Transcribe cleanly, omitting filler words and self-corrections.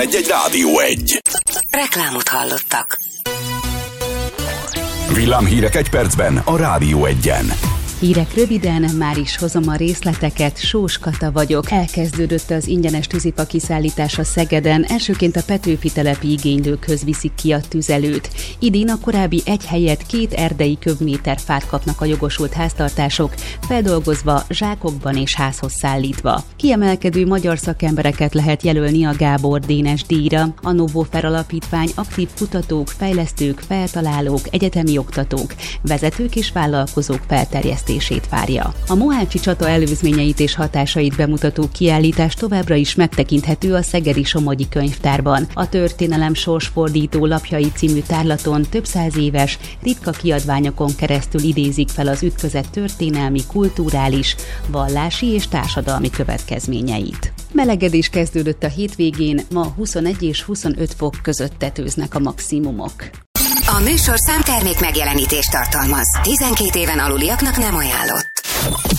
Egy Rádió 1. Reklámot hallottak. Villámhírek egy percben a Rádió 1-en. Hírek röviden, már is hozom a részleteket. Sós Kata vagyok. Elkezdődött az ingyenes tűzifa kiszállítása Szegeden. Elsőként a Petőfi telepi igénylőkhöz viszik ki a tüzelőt. Idén a korábbi egy helyett 2 erdei köbméter fát kapnak a jogosult háztartások, feldolgozva, zsákokban és házhoz szállítva. Kiemelkedő magyar szakembereket lehet jelölni a Gábor Dénes díjra. A Novofer Alapítvány aktív kutatók, fejlesztők, feltalálók, egyetemi oktatók, vezetők és vállalkozók felterjesztését várja. A Mohácsi csata előzményeit és hatásait bemutató kiállítás továbbra is megtekinthető a Szegedi Somogyi Könyvtárban. A Történelem sorsfordító lapjai című tárlaton több 100 éves, ritka kiadványokon keresztül idézik fel az ütközet történelmi, kulturális, vallási és társadalmi következményeit. Melegedés kezdődött a hétvégén, ma 21 és 25 fok között tetőznek a maximumok. A műsorszám termék megjelenítést tartalmaz. 12 éven aluliaknak nem ajánlott.